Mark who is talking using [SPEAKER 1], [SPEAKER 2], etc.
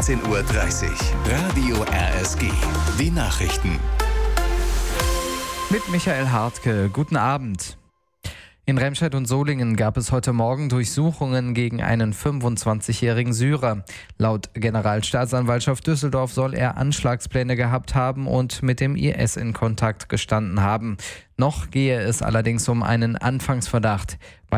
[SPEAKER 1] 16:30 Uhr. Radio RSG. Die Nachrichten.
[SPEAKER 2] Mit Michael Hartke. Guten Abend. In Remscheid und Solingen gab es heute Morgen Durchsuchungen gegen einen 25-jährigen Syrer. Laut Generalstaatsanwaltschaft Düsseldorf soll er Anschlagspläne gehabt haben und mit dem IS in Kontakt gestanden haben. Noch gehe es allerdings um einen Anfangsverdacht.